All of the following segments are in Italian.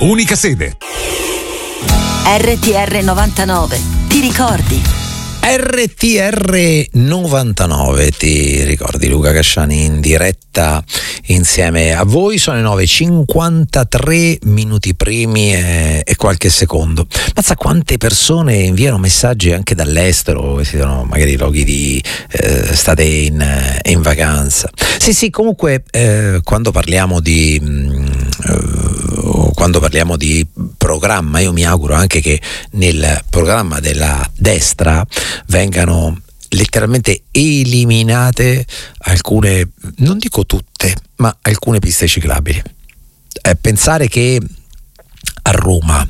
unica sede. RTR 99, ti ricordi? RTR 99, ti ricordi? Luca Casciani in diretta insieme a voi. Sono le 9:53 minuti primi e qualche secondo. Mazza, quante persone inviano messaggi anche dall'estero, che si danno magari loghi di state in vacanza. Sì, comunque quando parliamo di programma, io mi auguro anche che nel programma della destra vengano letteralmente eliminate alcune, non dico tutte, ma alcune piste ciclabili. Pensare che a Roma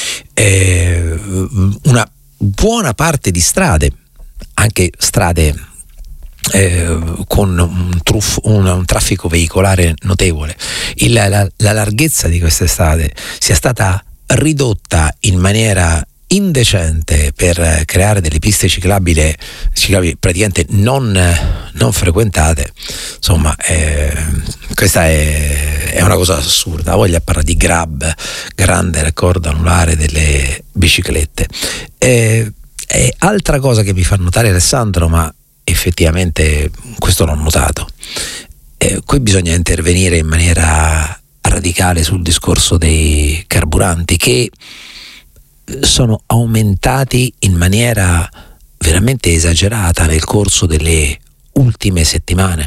una buona parte di strade, anche strade con un traffico veicolare notevole, la larghezza di queste strade sia stata ridotta in maniera indecente per creare delle piste ciclabili praticamente non frequentate, insomma, questa è una cosa assurda. Voglia parlare di Grab, grande raccordo anulare delle biciclette. Altra cosa che mi fa notare, Alessandro, ma effettivamente questo l'ho notato, qui bisogna intervenire in maniera radicale sul discorso dei carburanti, che sono aumentati in maniera veramente esagerata nel corso delle ultime settimane.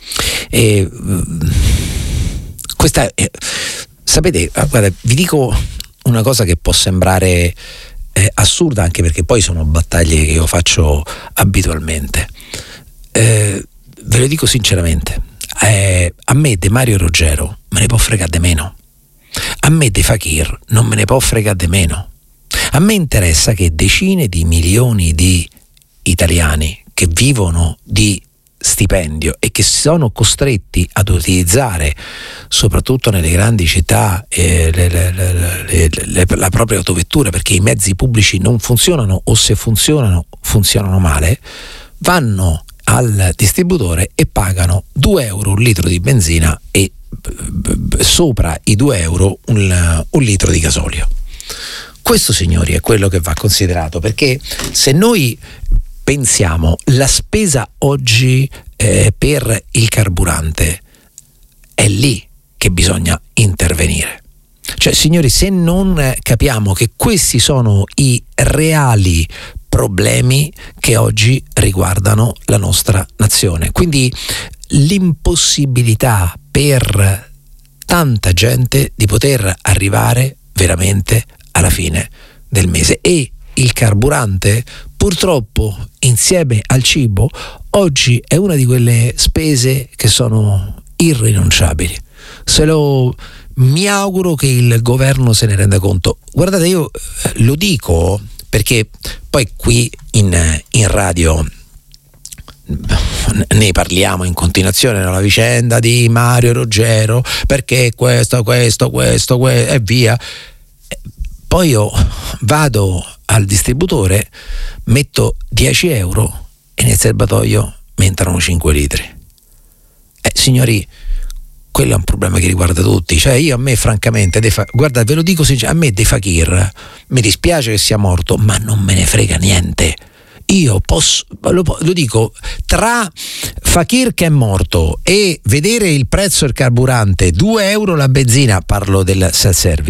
Sapete, guarda, vi dico una cosa che può sembrare assurda, anche perché poi sono battaglie che io faccio abitualmente. Ve lo dico sinceramente, a me De Mario Roggero me ne può fregare di meno, a me De Fakir non me ne può fregare di meno. A me interessa che decine di milioni di italiani che vivono di stipendio e che sono costretti ad utilizzare, soprattutto nelle grandi città, la propria autovettura, perché i mezzi pubblici non funzionano, o se funzionano male, vanno al distributore e pagano 2 euro un litro di benzina e sopra i 2 euro un litro di gasolio. Questo, signori, è quello che va considerato, perché se noi pensiamo la spesa oggi per il carburante, è lì che bisogna intervenire. Cioè, signori, se non capiamo che questi sono i reali problemi che oggi riguardano la nostra nazione, quindi l'impossibilità per tanta gente di poter arrivare veramente alla fine del mese, e il carburante purtroppo insieme al cibo oggi è una di quelle spese che sono irrinunciabili. Mi auguro che il governo se ne renda conto. Guardate, io lo dico perché poi qui in radio ne parliamo in continuazione, nella vicenda di Mario Roggero, perché questo e via. Poi io vado al distributore, metto 10 euro e nel serbatoio mi entrano 5 litri. Signori, quello è un problema che riguarda tutti. Cioè, a me francamente, guarda, ve lo dico sinceramente, a me De Fakir mi dispiace che sia morto, ma non me ne frega niente. Io lo dico, tra Fakir che è morto e vedere il prezzo del carburante, 2 euro la benzina, parlo del self-service,